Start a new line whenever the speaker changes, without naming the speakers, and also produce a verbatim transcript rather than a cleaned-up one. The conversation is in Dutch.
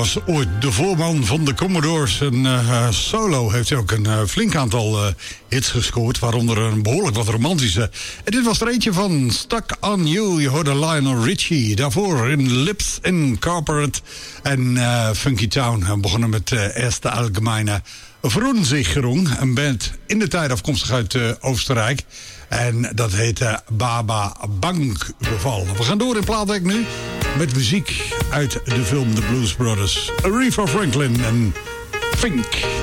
was ooit de voorman van de Commodores. En uh, solo heeft hij ook een uh, flink aantal uh, hits gescoord. Waaronder een behoorlijk wat romantische. En dit was er eentje van Stuck on You. Je hoorde Lionel Richie. Daarvoor in Lips Incorporate. En uh, Funky Town. We begonnen met uh, Erste Allgemeine Verunsicherung. Een band in de tijd afkomstig uit uh, Oostenrijk. En dat heette Baba Bankgeval. We gaan door in plaatwerk nu met muziek uit de film The Blues Brothers. Aretha Franklin en Fink.